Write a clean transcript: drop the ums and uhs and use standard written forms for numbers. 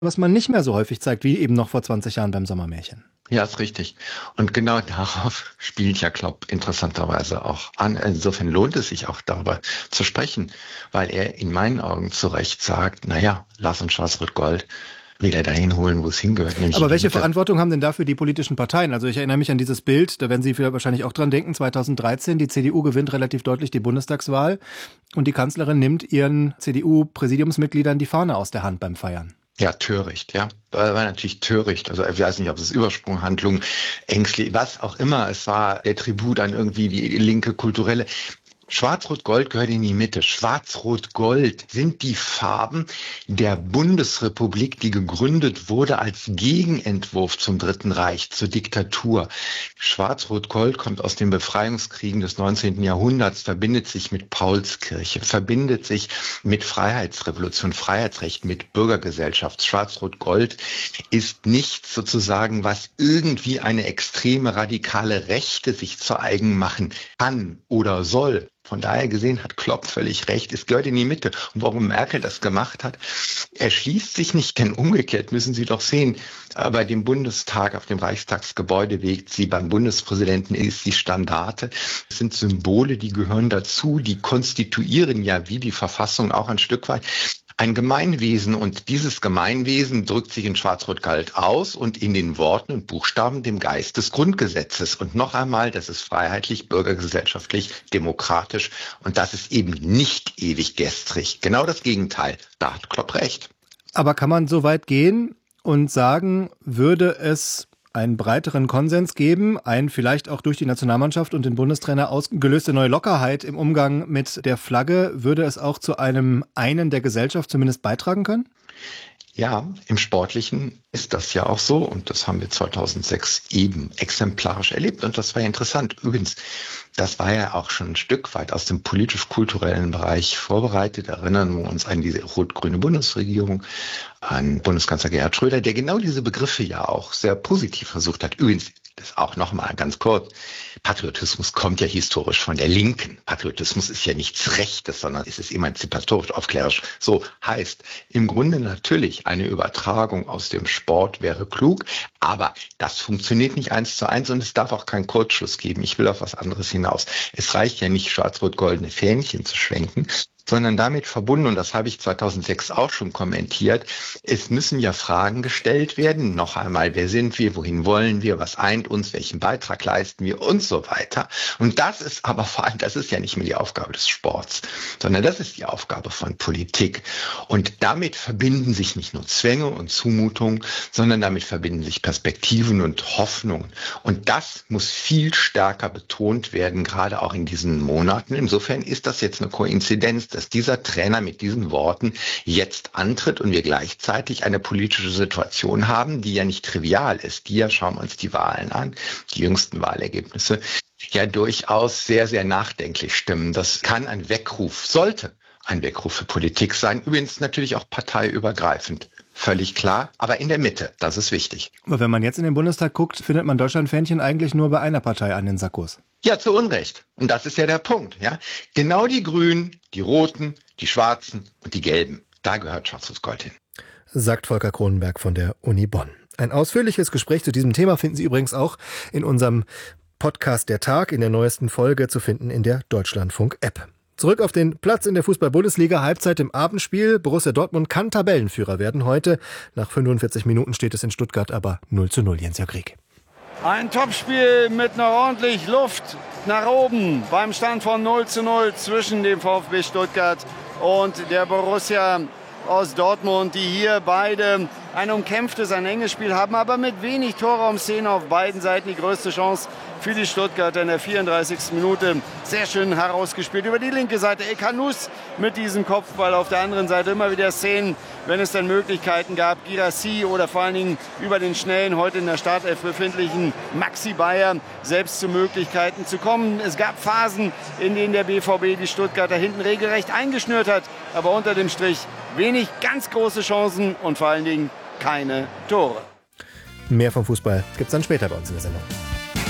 was man nicht mehr so häufig zeigt, wie eben noch vor 20 Jahren beim Sommermärchen. Ja, ist richtig. Und genau darauf spielt ja Klopp interessanterweise auch an. Insofern lohnt es sich auch darüber zu sprechen, weil er in meinen Augen zu Recht sagt, naja, lass uns Schwarz-Rot-Gold wieder dahin holen, wo es hingehört. Aber welche Verantwortung haben denn dafür die politischen Parteien? Also ich erinnere mich an dieses Bild, da werden Sie wahrscheinlich auch dran denken, 2013, die CDU gewinnt relativ deutlich die Bundestagswahl und die Kanzlerin nimmt ihren CDU-Präsidiumsmitgliedern die Fahne aus der Hand beim Feiern. Ja, töricht, ja. War natürlich töricht. Also ich weiß nicht, ob es Übersprunghandlung, ängstlich, was auch immer. Es war der Tribut an irgendwie die linke kulturelle. Schwarz-Rot-Gold gehört in die Mitte. Schwarz-Rot-Gold sind die Farben der Bundesrepublik, die gegründet wurde als Gegenentwurf zum Dritten Reich, zur Diktatur. Schwarz-Rot-Gold kommt aus den Befreiungskriegen des 19. Jahrhunderts, verbindet sich mit Paulskirche, verbindet sich mit Freiheitsrevolution, Freiheitsrecht, mit Bürgergesellschaft. Schwarz-Rot-Gold ist nichts sozusagen, was irgendwie eine extreme radikale Rechte sich zu eigen machen kann oder soll. Von daher gesehen hat Klopp völlig recht. Es gehört in die Mitte. Und warum Merkel das gemacht hat, er schließt sich nicht, denn umgekehrt müssen Sie doch sehen, bei dem Bundestag auf dem Reichstagsgebäude wägt sie, beim Bundespräsidenten ist die Standarte. Es sind Symbole, die gehören dazu, die konstituieren ja wie die Verfassung auch ein Stück weit ein Gemeinwesen, und dieses Gemeinwesen drückt sich in Schwarz-Rot-Gold aus und in den Worten und Buchstaben dem Geist des Grundgesetzes. Und noch einmal, das ist freiheitlich, bürgergesellschaftlich, demokratisch, und das ist eben nicht ewig gestrig. Genau das Gegenteil. Da hat Klopp recht. Aber kann man so weit gehen und sagen, würde es einen breiteren Konsens geben, vielleicht auch durch die Nationalmannschaft und den Bundestrainer ausgelöste neue Lockerheit im Umgang mit der Flagge, würde es auch zu einem Einen der Gesellschaft zumindest beitragen können? Ja, im Sportlichen ist das ja auch so, und das haben wir 2006 eben exemplarisch erlebt, und das war ja interessant. Übrigens, das war ja auch schon ein Stück weit aus dem politisch-kulturellen Bereich vorbereitet. Erinnern wir uns an diese rot-grüne Bundesregierung, an Bundeskanzler Gerhard Schröder, der genau diese Begriffe ja auch sehr positiv versucht hat. Übrigens, das auch noch mal ganz kurz, Patriotismus kommt ja historisch von der Linken. Patriotismus ist ja nichts Rechtes, sondern es ist emanzipatorisch, aufklärerisch. So heißt im Grunde natürlich, eine Übertragung aus dem Sport wäre klug, aber das funktioniert nicht 1:1 und es darf auch keinen Kurzschluss geben. Ich will auf was anderes hinaus. Es reicht ja nicht, schwarz-rot-goldene Fähnchen zu schwenken, sondern damit verbunden, und das habe ich 2006 auch schon kommentiert, es müssen ja Fragen gestellt werden. Noch einmal, wer sind wir, wohin wollen wir, was eint uns, welchen Beitrag leisten wir und so weiter. Und das ist aber vor allem, das ist ja nicht mehr die Aufgabe des Sports, sondern das ist die Aufgabe von Politik. Und damit verbinden sich nicht nur Zwänge und Zumutungen, sondern damit verbinden sich Perspektiven und Hoffnungen. Und das muss viel stärker betont werden, gerade auch in diesen Monaten. Insofern ist das jetzt eine Koinzidenz, dass dieser Trainer mit diesen Worten jetzt antritt und wir gleichzeitig eine politische Situation haben, die ja nicht trivial ist. Die ja, schauen wir uns die Wahlen an, die jüngsten Wahlergebnisse, ja durchaus sehr, sehr nachdenklich stimmen. Das kann ein Weckruf, sollte ein Weckruf für Politik sein. Übrigens natürlich auch parteiübergreifend. Völlig klar, aber in der Mitte, das ist wichtig. Aber wenn man jetzt in den Bundestag guckt, findet man Deutschlandfähnchen eigentlich nur bei einer Partei an den Sakkos. Ja, zu Unrecht. Und das ist ja der Punkt. Ja, genau die Grünen, die Roten, die Schwarzen und die Gelben. Da gehört Schwarz-Rot-Gold hin. Sagt Volker Kronenberg von der Uni Bonn. Ein ausführliches Gespräch zu diesem Thema finden Sie übrigens auch in unserem Podcast Der Tag, in der neuesten Folge zu finden in der Deutschlandfunk-App. Zurück auf den Platz in der Fußball-Bundesliga, Halbzeit im Abendspiel. Borussia Dortmund kann Tabellenführer werden heute. Nach 45 Minuten steht es in Stuttgart aber 0:0, Jens-Jörg Krieg. Ein Topspiel mit noch ordentlich Luft nach oben beim Stand von 0:0 zwischen dem VfB Stuttgart und der Borussia aus Dortmund, die hier beide ein umkämpftes, ein enges Spiel haben, aber mit wenig Torraumszenen auf beiden Seiten. Die größte Chance für die Stuttgarter in der 34. Minute. Sehr schön herausgespielt über die linke Seite. Ekanus mit diesem Kopfball. Auf der anderen Seite immer wieder Szenen, wenn es dann Möglichkeiten gab. Girassi oder vor allen Dingen über den schnellen, heute in der Startelf befindlichen Maxi Bayer selbst zu Möglichkeiten zu kommen. Es gab Phasen, in denen der BVB die Stuttgarter hinten regelrecht eingeschnürt hat. Aber unter dem Strich wenig ganz große Chancen und vor allen Dingen keine Tore. Mehr vom Fußball gibt's dann später bei uns in der Sendung.